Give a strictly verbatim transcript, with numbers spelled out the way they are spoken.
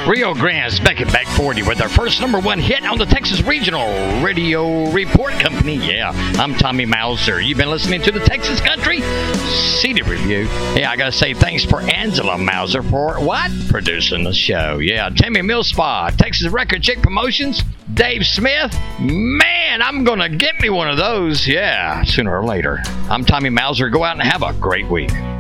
Rio Grande's Beckett Back forty with their first number one hit on the Texas Regional Radio Report Company. Yeah, I'm Tommy Mauser. You've been listening to the Texas Country C D Review. Yeah, I got to say thanks for Angela Mauser for what? Producing the show. Yeah, Tammy Millspa, Texas Record Chick Promotions, Dave Smith. Man, I'm going to get me one of those. Yeah, sooner or later. I'm Tommy Mauser. Go out and have a great week.